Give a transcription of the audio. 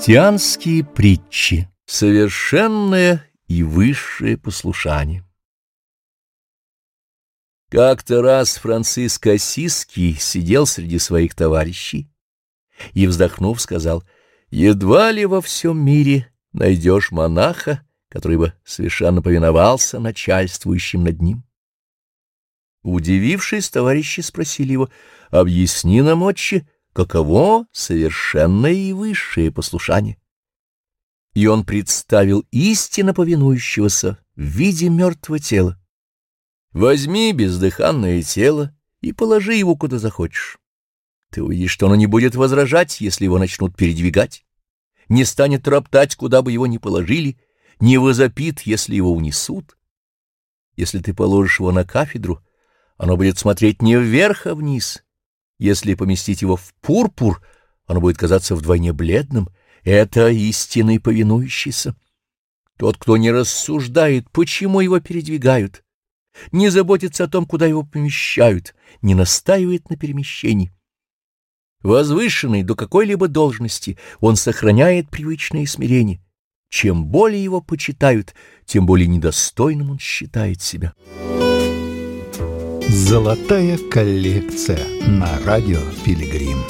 Христианские притчи. Совершенное и высшее послушание. Как-то раз Франциск Ассизский сидел среди своих товарищей и, вздохнув, сказал: «Едва ли во всем мире найдешь монаха, который бы совершенно повиновался начальствующим над ним». Удивившись, товарищи спросили его: «Объясни нам, отче, каково совершенное и высшее послушание?» И он представил истинно повинующегося в виде мертвого тела. «Возьми бездыханное тело и положи его куда захочешь. Ты увидишь, что оно не будет возражать, если его начнут передвигать, не станет роптать, куда бы его ни положили, не возопит, если его унесут. Если ты положишь его на кафедру, оно будет смотреть не вверх, а вниз. Если поместить его в пурпур, оно будет казаться вдвойне бледным. Это истинный повинующийся. Тот, кто не рассуждает, почему его передвигают, не заботится о том, куда его помещают, не настаивает на перемещении. Возвышенный до какой-либо должности, он сохраняет привычное смирение. Чем более его почитают, тем более недостойным он считает себя. Золотая коллекция на радио Пилигрим.